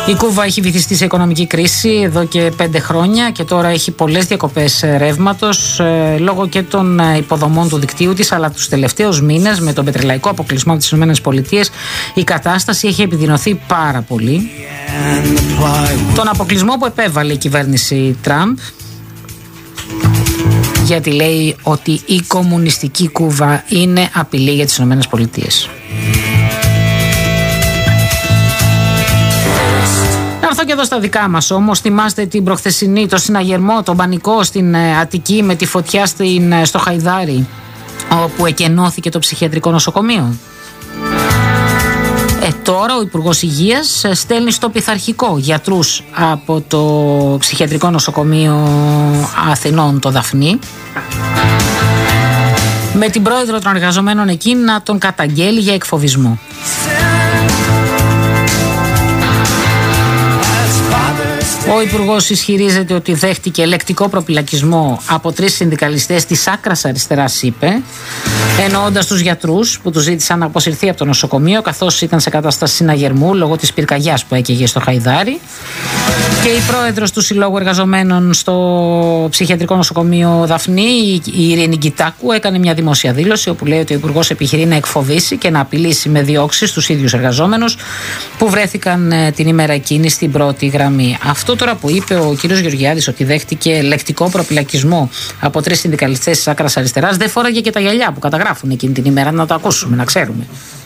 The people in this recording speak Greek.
Η Κούβα έχει βυθιστεί σε οικονομική κρίση εδώ και 5 χρόνια και τώρα έχει πολλές διακοπές ρεύματος λόγω και των υποδομών του δικτύου της, αλλά τους τελευταίους μήνες με τον πετρελαϊκό αποκλεισμό από τις ΗΠΑ η κατάσταση έχει επιδεινωθεί πάρα πολύ. Τον αποκλεισμό που επέβαλε η κυβέρνηση Τραμπ, γιατί λέει ότι η κομμουνιστική Κούβα είναι απειλή για τις ΗΠΑ. Να έρθω και εδώ στα δικά μας όμως. Θυμάστε την προχθεσινή, το συναγερμό, τον πανικό στην Αττική με τη φωτιά στο Χαϊδάρι, όπου εκενώθηκε το ψυχιατρικό νοσοκομείο. Τώρα ο Υπουργός Υγείας στέλνει στο πειθαρχικό γιατρούς από το ψυχιατρικό νοσοκομείο Αθηνών, το Δαφνί, με την πρόεδρο των εργαζομένων εκεί να τον καταγγέλει για εκφοβισμό. Ο Υπουργός ισχυρίζεται ότι δέχτηκε λεκτικό προπυλακισμό από 3 συνδικαλιστές της άκρας αριστεράς, είπε, εννοώντας τους γιατρούς που τους ζήτησαν να αποσυρθεί από το νοσοκομείο καθώς ήταν σε κατάσταση συναγερμού λόγω της πυρκαγιάς που έκαιγε στο Χαϊδάρι. Και η πρόεδρος του Συλλόγου Εργαζομένων στο ψυχιατρικό νοσοκομείο Δαφνή, η Ειρήνη Γκιτάκου, έκανε μια δημόσια δήλωση όπου λέει ότι ο Υπουργός επιχειρεί να εκφοβήσει και να απειλήσει με διώξεις τους ίδιους εργαζόμενους που βρέθηκαν την ημέρα εκείνη στην πρώτη γραμμή. Αυτό τώρα που είπε ο κύριος Γεωργιάδης, ότι δέχτηκε λεκτικό προπυλακισμό από 3 συνδικαλιστές της άκρας αριστεράς, δεν φόραγε και τα γυαλιά που καταγράφουν εκείνη την ημέρα, να το ακούσουμε, να ξέρουμε.